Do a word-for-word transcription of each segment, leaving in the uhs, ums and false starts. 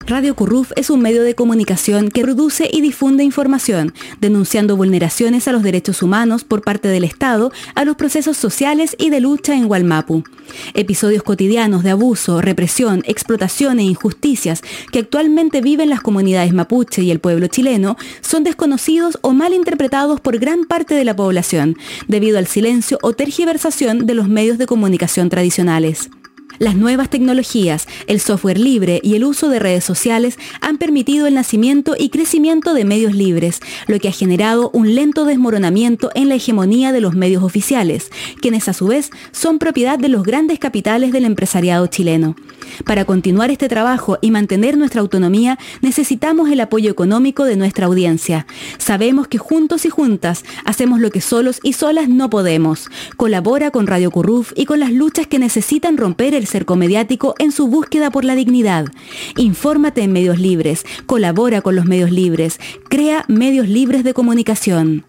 Radio Curruf es un medio de comunicación que produce y difunde información, denunciando vulneraciones a los derechos humanos por parte del Estado a los procesos sociales y de lucha en Wallmapu. Episodios cotidianos de abuso, represión, explotación e injusticias que actualmente viven las comunidades mapuche y el pueblo chileno son desconocidos o mal interpretados por gran parte de la población, debido al silencio o tergiversación de los medios de comunicación tradicionales. Las nuevas tecnologías, el software libre y el uso de redes sociales han permitido el nacimiento y crecimiento de medios libres, lo que ha generado un lento desmoronamiento en la hegemonía de los medios oficiales, quienes a su vez son propiedad de los grandes capitales del empresariado chileno. Para continuar este trabajo y mantener nuestra autonomía, necesitamos el apoyo económico de nuestra audiencia. Sabemos que juntos y juntas hacemos lo que solos y solas no podemos. Colabora con Radio Curruf y con las luchas que necesitan romper el cerco mediático en su búsqueda por la dignidad. Infórmate en medios libres, colabora con los medios libres, crea medios libres de comunicación.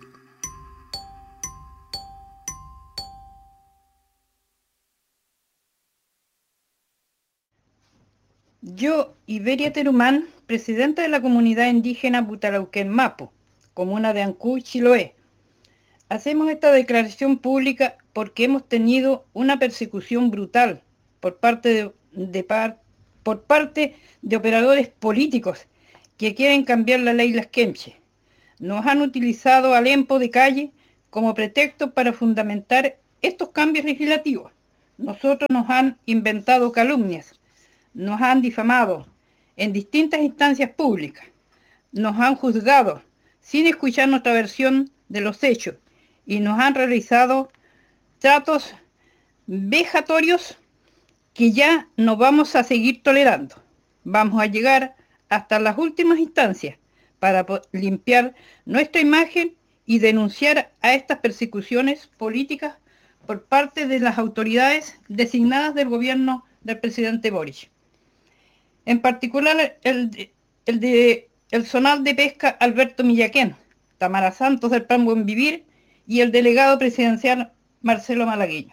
Yo, Iberia Terumán, presidenta de la comunidad indígena Putalauquén Mapu, comuna de Ancú, Chiloé. Hacemos esta declaración pública porque hemos tenido una persecución brutal por parte de, de par, por parte de operadores políticos que quieren cambiar la ley Las Kemche. Nos han utilizado al EMPO de calle como pretexto para fundamentar estos cambios legislativos. Nosotros nos han inventado calumnias, nos han difamado en distintas instancias públicas, nos han juzgado sin escuchar nuestra versión de los hechos y nos han realizado tratos vejatorios que ya no vamos a seguir tolerando. Vamos a llegar hasta las últimas instancias para limpiar nuestra imagen y denunciar a estas persecuciones políticas por parte de las autoridades designadas del gobierno del presidente Boric. En particular, el de, el de el zonal de pesca Alberto Millaquén, Tamara Santos del Plan Buen Vivir y el delegado presidencial Marcelo Malagueño.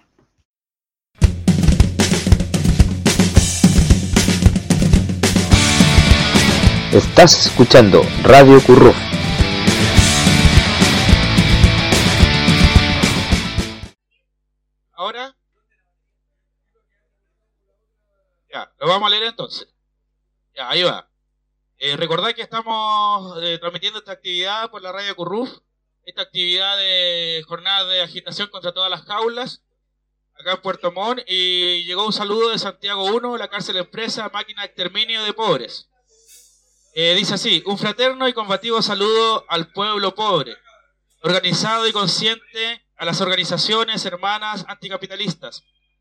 Estás escuchando Radio Curruf. ¿Ahora? Ya, lo vamos a leer entonces. Ya, ahí va. Eh, recordad que estamos eh, transmitiendo esta actividad por la Radio Curruf, esta actividad de jornada de agitación contra todas las jaulas, acá en Puerto Montt, y llegó un saludo de Santiago uno, la cárcel empresa, máquina de exterminio de pobres. Eh, dice así: un fraterno y combativo saludo al pueblo pobre, organizado y consciente, a las organizaciones hermanas anticapitalistas,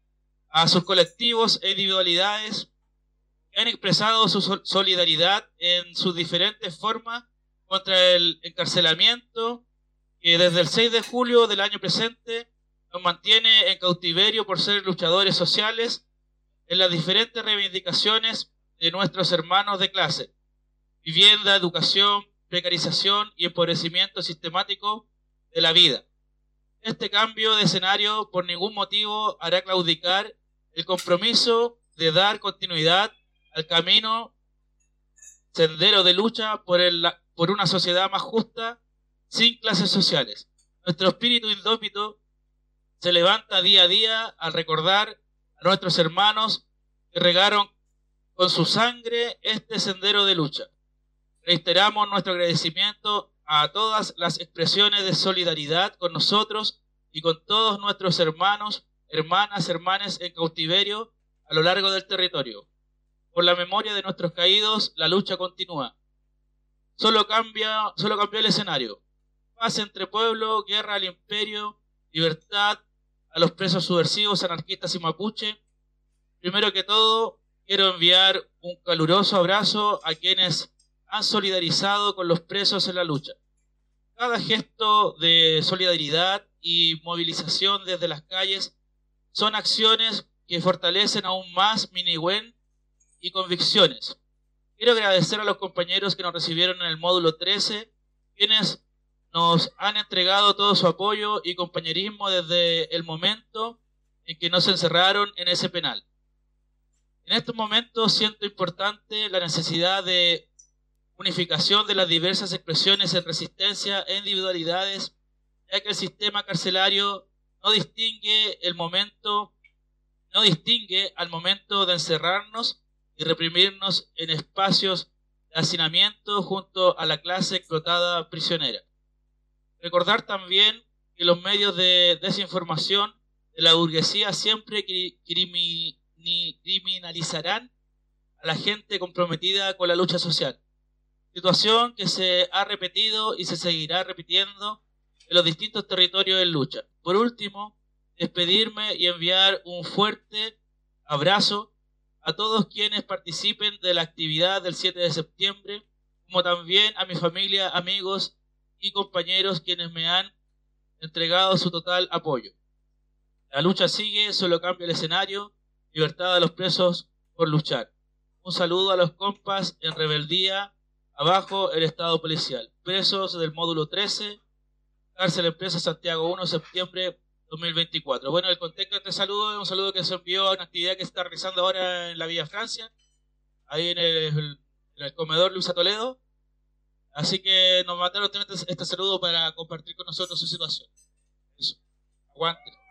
a sus colectivos e individualidades que han expresado su solidaridad en sus diferentes formas contra el encarcelamiento que desde el seis de julio del año presente nos mantiene en cautiverio por ser luchadores sociales en las diferentes reivindicaciones de nuestros hermanos de clase: vivienda, educación, precarización y empobrecimiento sistemático de la vida. Este cambio de escenario por ningún motivo hará claudicar el compromiso de dar continuidad al camino sendero de lucha por, el, por una sociedad más justa, sin clases sociales. Nuestro espíritu indómito se levanta día a día al recordar a nuestros hermanos que regaron con su sangre este sendero de lucha. Reiteramos nuestro agradecimiento a todas las expresiones de solidaridad con nosotros y con todos nuestros hermanos, hermanas, hermanes en cautiverio a lo largo del territorio. Por la memoria de nuestros caídos, la lucha continúa. Solo cambia, solo cambió el escenario. Paz entre pueblo, guerra al imperio, libertad a los presos subversivos, anarquistas y mapuche. Primero que todo, quiero enviar un caluroso abrazo a quienes han solidarizado con los presos en la lucha. Cada gesto de solidaridad y movilización desde las calles son acciones que fortalecen aún más mi Nihuen y convicciones. Quiero agradecer a los compañeros que nos recibieron en el módulo trece, quienes nos han entregado todo su apoyo y compañerismo desde el momento en que nos encerraron en ese penal. En estos momentos siento importante la necesidad de unificación de las diversas expresiones en resistencia e individualidades, ya que el sistema carcelario no distingue el momento, no distingue al momento de encerrarnos y reprimirnos en espacios de hacinamiento junto a la clase explotada prisionera. Recordar también que los medios de desinformación de la burguesía siempre crimi ni criminalizarán a la gente comprometida con la lucha social, situación que se ha repetido y se seguirá repitiendo en los distintos territorios de lucha. Por último, despedirme y enviar un fuerte abrazo a todos quienes participen de la actividad del siete de septiembre, como también a mi familia, amigos y compañeros quienes me han entregado su total apoyo. La lucha sigue, solo cambia el escenario. Libertad a los presos por luchar. Un saludo a los compas en rebeldía, abajo el estado policial. Presos del módulo trece, cárcel empresa Santiago primero, septiembre dos mil veinticuatro. Bueno, el contexto de este saludo es un saludo que se envió a una actividad que se está realizando ahora en la Villa Francia, ahí en el, en el comedor Luisa Toledo. Así que nos mandaron este, este saludo para compartir con nosotros su situación. Eso. Aguante.